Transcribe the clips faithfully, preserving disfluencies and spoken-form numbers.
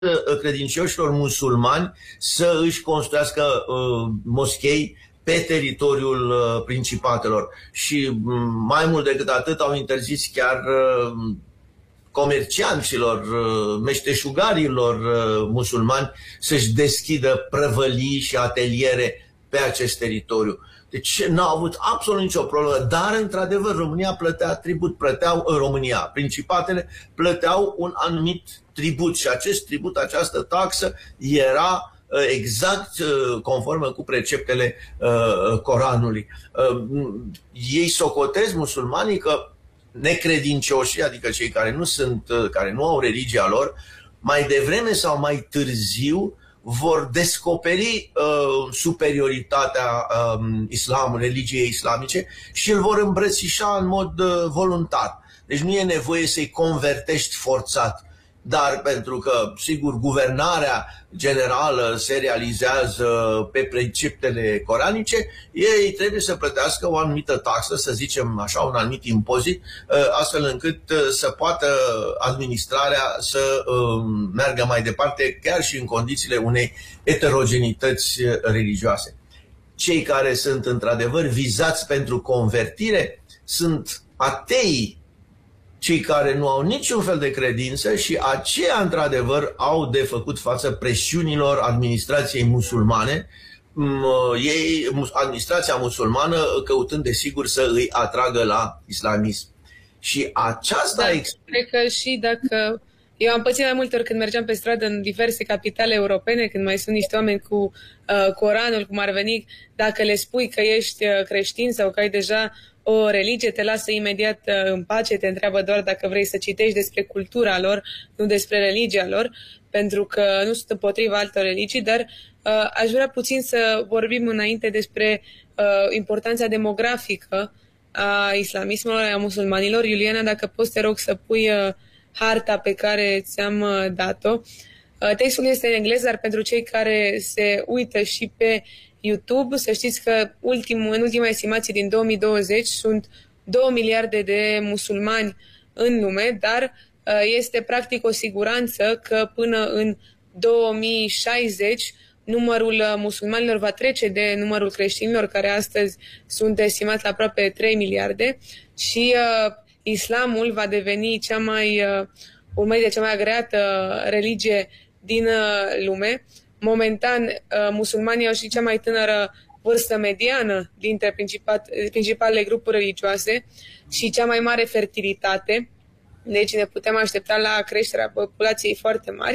credincioșilor musulmani să își construiască uh, moschei pe teritoriul uh, principatelor. Și um, mai mult decât atât au interzis chiar uh, comercianților, uh, meșteșugarilor uh, musulmani să-și deschidă prăvălii și ateliere pe acest teritoriu. Deci n-au avut absolut nicio problemă, dar într-adevăr România plătea tribut, plăteau în România, principatele plăteau un anumit tribut și acest tribut, această taxă era exact conformă cu preceptele uh, Coranului. Uh, ei socotesc musulmanii că necredincioșii, adică cei care nu sunt, care nu au religia lor, mai devreme sau mai târziu vor descoperi uh, superioritatea uh, islamului, religiei islamice și îl vor îmbrățișa în mod uh, voluntar. Deci nu e nevoie să-i convertești forțat. Dar pentru că, sigur, guvernarea generală se realizează pe preceptele coranice, ei trebuie să plătească o anumită taxă, să zicem așa, un anumit impozit, astfel încât să poată administrarea să meargă mai departe, chiar și în condițiile unei heterogenități religioase. Cei care sunt într-adevăr vizați pentru convertire sunt ateii, cei care nu au niciun fel de credință și aceia, într-adevăr, au de făcut față presiunilor administrației musulmane, ei, administrația musulmană căutând, desigur, să îi atragă la islamism. Și aceasta... Da, cred că și dacă... Eu am pățit mai multe ori când mergeam pe stradă în diverse capitale europene, când mai sunt niște oameni cu uh, Coranul, cum ar veni, dacă le spui că ești uh, creștin sau că ai deja o religie, te lasă imediat uh, în pace, te întreabă doar dacă vrei să citești despre cultura lor, nu despre religia lor, pentru că nu sunt împotriva altor religii, dar uh, aș vrea puțin să vorbim înainte despre uh, importanța demografică a islamismului, a musulmanilor. Iuliana, dacă poți, te rog să pui uh, harta pe care ți-am uh, dat-o. Uh, textul este în engleză, dar pentru cei care se uită și pe YouTube, să știți că ultim, în ultima estimație din două mii douăzeci sunt două miliarde de musulmani în lume, dar este practic o siguranță că până în două mii șaizeci numărul musulmanilor va trece de numărul creștinilor, care astăzi sunt estimați la aproape trei miliarde, și uh, islamul va deveni cea mai, uh, urmărită, cea mai agreată religie din uh, lume. Momentan, musulmanii au și cea mai tânără vârstă mediană dintre principalele grupuri religioase și cea mai mare fertilitate. Deci ne putem aștepta la creșterea populației foarte mari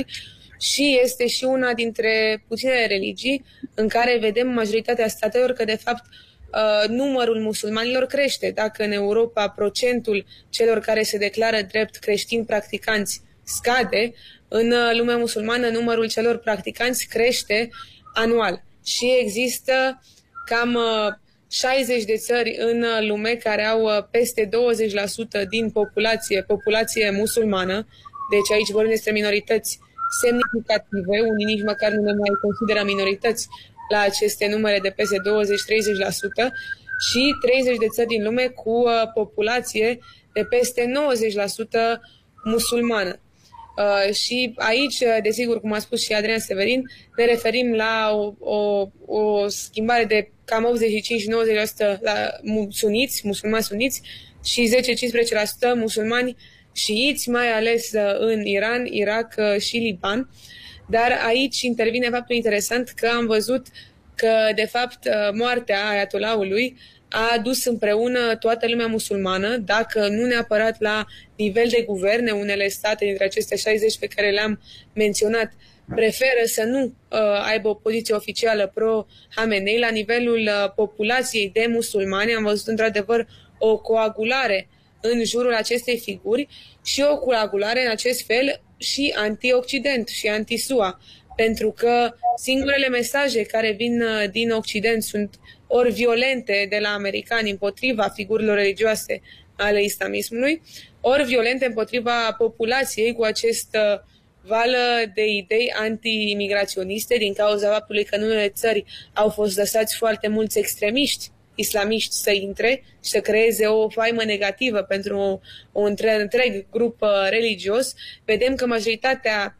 și este și una dintre puținele religii în care vedem majoritatea statelor că, de fapt, numărul musulmanilor crește. Dacă în Europa procentul celor care se declară drept creștini practicanți scade, în lumea musulmană numărul celor practicanți crește anual. Și există cam șaizeci de țări în lume care au peste douăzeci la sută din populație, populație musulmană. Deci aici vorbim despre minorități semnificative, unii nici măcar nu ne mai consideră minorități la aceste numere de peste douăzeci-treizeci la sută, și treizeci de țări din lume cu populație de peste nouăzeci la sută musulmană. Uh, și aici, desigur, cum a spus și Adrian Severin, ne referim la o, o, o schimbare de cam optzeci și cinci nouăzeci la sută la suniți, musulmani suniți, și zece-cincisprezece la sută musulmani șiiți, mai ales în Iran, Irak și Liban. Dar aici intervine faptul interesant că am văzut că, de fapt, moartea Ayatollahului a adus împreună toată lumea musulmană, dacă nu neapărat la nivel de guverne. Unele state dintre aceste șaizeci pe care le-am menționat preferă să nu uh, aibă o poziție oficială pro-Hamenei. La nivelul uh, populației de musulmani am văzut într-adevăr o coagulare în jurul acestei figuri și o coagulare în acest fel și anti-Occident și anti-S U A, pentru că singurele mesaje care vin uh, din Occident sunt ori violente de la americani împotriva figurilor religioase ale islamismului, ori violente împotriva populației, cu acest vală de idei anti-imigraționiste, din cauza faptului că în unele țări au fost lăsați foarte mulți extremiști islamiști să intre și să creeze o faimă negativă pentru un întreg grup religios. Vedem că majoritatea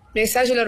mesajelor